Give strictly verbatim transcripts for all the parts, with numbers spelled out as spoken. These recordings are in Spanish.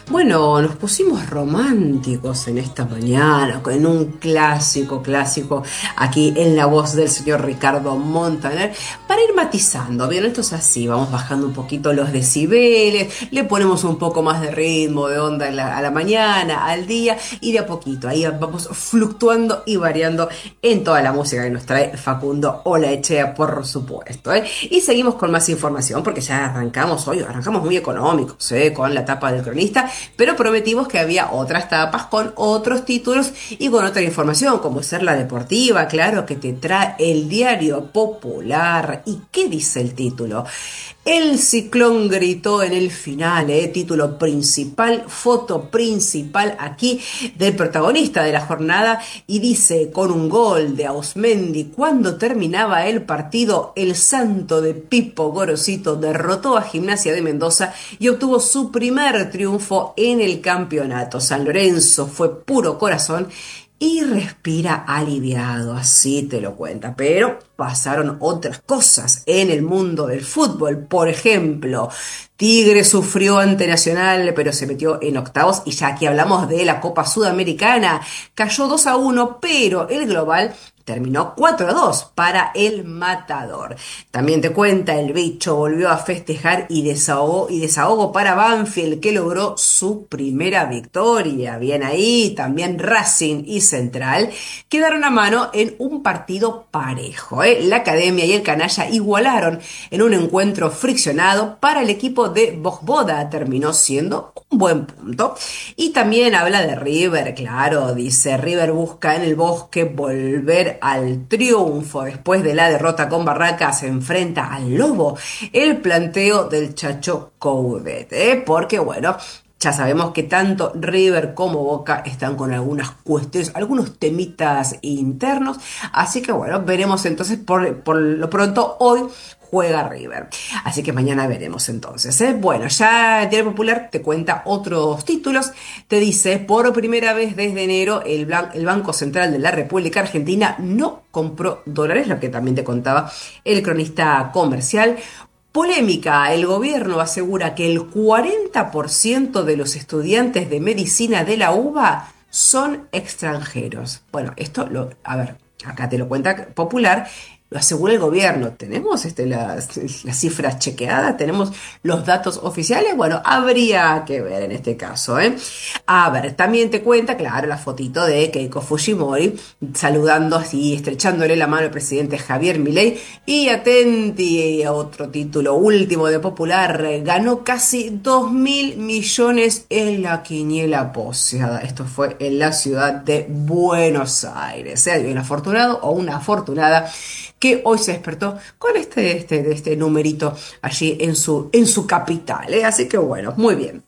Bueno, nos pusimos románticos en esta mañana, con un clásico, clásico, aquí en la voz del señor Ricardo Montaner, para ir matizando. Bien, esto es así, vamos bajando un poquito los decibeles, le ponemos un poco más de ritmo, de onda a la, a la mañana, al día, y de a poquito, ahí vamos fluctuando y variando en toda la música que nos trae Facundo Olaechea, por supuesto, ¿eh? Y seguimos con más información, porque ya arrancamos hoy, arrancamos muy económicos, ¿eh? Con la tapa del cronista, pero prometimos que había otras tapas con otros títulos y con otra información, como ser la deportiva, claro, que te trae el Diario Popular. ¿Y qué dice el título? El Ciclón gritó en el final, eh, título principal, foto principal aquí del protagonista de la jornada, y dice, con un gol de Ausmendi cuando terminaba el partido, el santo de Pipo Gorosito derrotó a Gimnasia de Mendoza y obtuvo su primer triunfo en el campeonato. San Lorenzo fue puro corazón y respira aliviado, así te lo cuenta. Pero pasaron otras cosas en el mundo del fútbol. Por ejemplo, Tigre sufrió ante Nacional, pero se metió en octavos. Y ya aquí hablamos de la Copa Sudamericana, cayó dos a uno, pero el global terminó cuatro a dos para el Matador. También te cuenta, el bicho volvió a festejar y desahogó, y desahogo para Banfield, que logró su primera victoria. Bien ahí, también Racing y Central quedaron a mano en un partido parejo, ¿eh? La Academia y el Canalla igualaron en un encuentro friccionado. Para el equipo de Vojvoda terminó siendo un buen punto. Y también habla de River, claro, dice, River busca en el Bosque volver al triunfo. Después de la derrota con Barracas, se enfrenta al Lobo. El planteo del Chacho Coudet, ¿eh? Porque bueno, ya sabemos que tanto River como Boca están con algunas cuestiones, algunos temitas internos. Así que bueno, veremos entonces. Por, por lo pronto hoy juega River. Así que mañana veremos entonces, ¿eh? Bueno, ya el Diario Popular te cuenta otros títulos. Te dice, por primera vez desde enero, el, Blan- el Banco Central de la República Argentina no compró dólares, lo que también te contaba el cronista comercial. Polémica, el gobierno asegura que el cuarenta por ciento de los estudiantes de medicina de la UBA son extranjeros. Bueno, esto, lo, a ver, acá te lo cuenta Popular, lo asegura el gobierno. ¿Tenemos este, las, las cifras chequeadas? ¿Tenemos los datos oficiales? Bueno, habría que ver en este caso, ¿eh? A ver, también te cuenta, claro, la fotito de Keiko Fujimori saludando así, estrechándole la mano al presidente Javier Milei. Y atenti a otro título último de Popular, ganó casi dos mil millones en la quiniela poseada. Esto fue en la ciudad de Buenos Aires. ¿Eh? Hay un afortunado o una afortunada que hoy se despertó con este, este, este numerito allí en su, en su capital, ¿eh? Así que bueno, muy bien.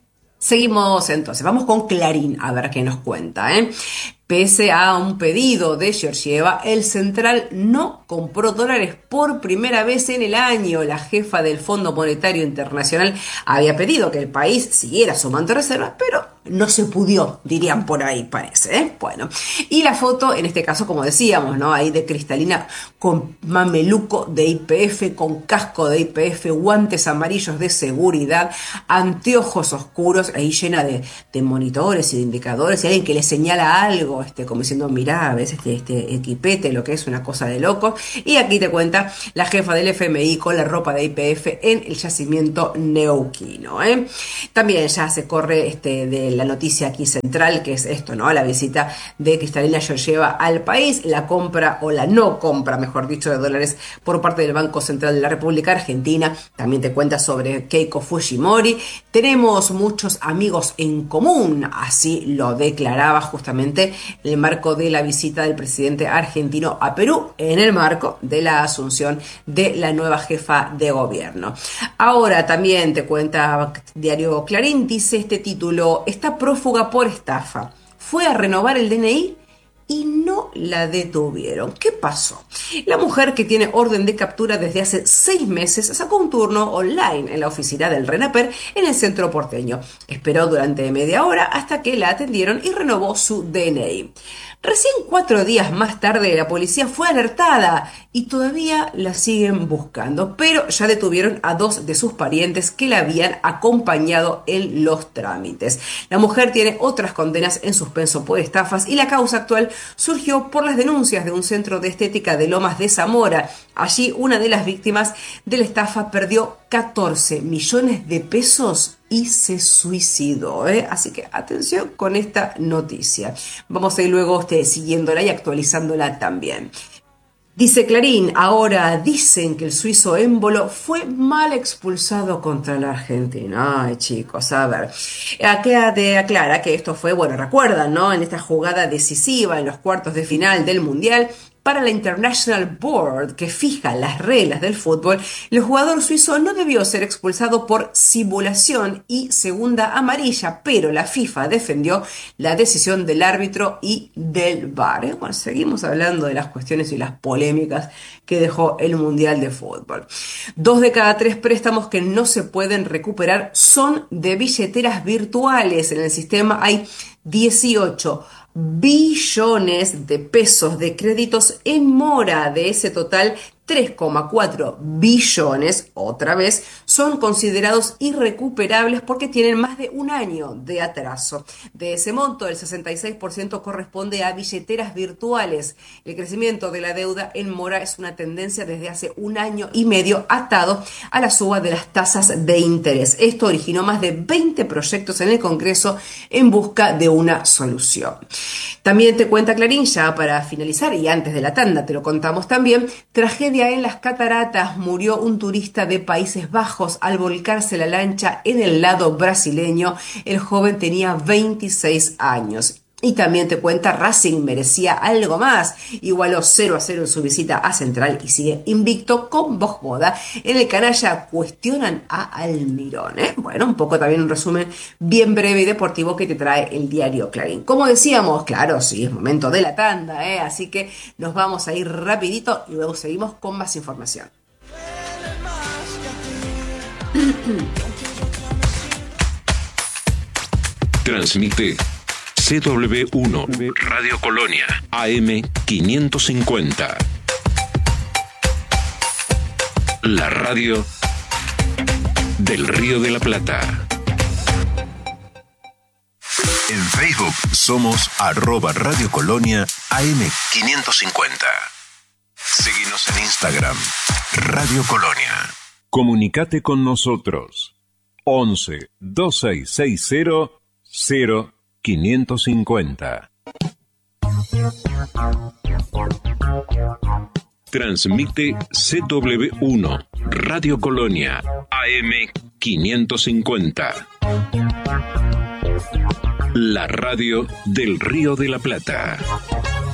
Seguimos entonces, vamos con Clarín a ver qué nos cuenta, ¿eh? Pese a un pedido de Georgieva, el central no compró dólares por primera vez en el año. La jefa del Fondo Monetario Internacional había pedido que el país siguiera sumando reservas, pero no se pudió, dirían por ahí, parece, ¿eh? Bueno, y la foto, en este caso, como decíamos, ¿no? Ahí de Cristalina con mameluco de I P F, con casco de I P F, guantes amarillos de seguridad, anteojos oscuros, ahí llena de, de monitores y de indicadores, y alguien que le señala algo, este, como diciendo, mirá, ves este, este equipete, lo que es una cosa de loco. Y aquí te cuenta la jefa del F M I con la ropa de I P F en el yacimiento neuquino, ¿eh? También ya se corre este, de la noticia aquí central, que es esto, ¿no? La visita de Cristalina Georgieva al país, la compra o la no compra, mejor dicho, de dólares por parte del Banco Central de la República Argentina. También te cuenta sobre Keiko Fujimori. Tenemos muchos amigos en común, así lo declaraba justamente en el marco de la visita del presidente argentino a Perú, en el marco de la asunción de la nueva jefa de gobierno. Ahora también te cuenta Diario Clarín, dice este título, está prófuga por estafa, fue a renovar el D N I y no la detuvieron. ¿Qué pasó? La mujer, que tiene orden de captura desde hace seis meses, sacó un turno online en la oficina del RENAPER en el centro porteño. Esperó durante media hora hasta que la atendieron y renovó su D N I. Recién cuatro días más tarde la policía fue alertada y todavía la siguen buscando, pero ya detuvieron a dos de sus parientes que la habían acompañado en los trámites. La mujer tiene otras condenas en suspenso por estafas y la causa actual surgió por las denuncias de un centro de estética de Lomas de Zamora. Allí una de las víctimas de la estafa perdió catorce millones de pesos y se suicidó, ¿eh? Así que atención con esta noticia. Vamos a ir luego usted, siguiéndola y actualizándola también. Dice Clarín, ahora dicen que el suizo Émbolo fue mal expulsado contra la Argentina. Ay, chicos, a ver. Acá te aclara que esto fue, bueno, recuerdan, ¿no? En esta jugada decisiva en los cuartos de final del Mundial, para la International Board, que fija las reglas del fútbol, el jugador suizo no debió ser expulsado por simulación y segunda amarilla, pero la FIFA defendió la decisión del árbitro y del V A R. ¿eh? Bueno, seguimos hablando de las cuestiones y las polémicas que dejó el Mundial de Fútbol. Dos de cada tres préstamos que no se pueden recuperar son de billeteras virtuales. En el sistema hay dieciocho billones de pesos de créditos en mora. De ese total, tres coma cuatro billones, otra vez, son considerados irrecuperables porque tienen más de un año de atraso. De ese monto, el sesenta y seis por ciento corresponde a billeteras virtuales. El crecimiento de la deuda en mora es una tendencia desde hace un año y medio atado a la suba de las tasas de interés. Esto originó más de veinte proyectos en el Congreso en busca de una solución. También te cuenta Clarín, ya para finalizar, y antes de la tanda te lo contamos también, tragedia en las cataratas. Murió un turista de Países Bajos al volcarse la lancha en el lado brasileño. El joven tenía veintiséis años. Y también te cuenta, Racing merecía algo más. Igualó cero a cero en su visita a Central y sigue invicto con Bojboda. En el canalla cuestionan a Almirón. ¿eh? Bueno, un poco también un resumen bien breve y deportivo que te trae el diario Clarín. Como decíamos, claro, sí, es momento de la tanda, ¿eh? Así que nos vamos a ir rapidito y luego seguimos con más información. Transmite C W uno Radio Colonia A M quinientos cincuenta. La radio del Río de la Plata. En Facebook somos arroba Radio Colonia A M quinientos cincuenta. Síguenos en Instagram, Radio Colonia. Comunicate con nosotros. once, dos seis seis cero, cero quinientos cincuenta. Transmite C W uno Radio Colonia A M quinientos cincuenta. La radio del Río de la Plata.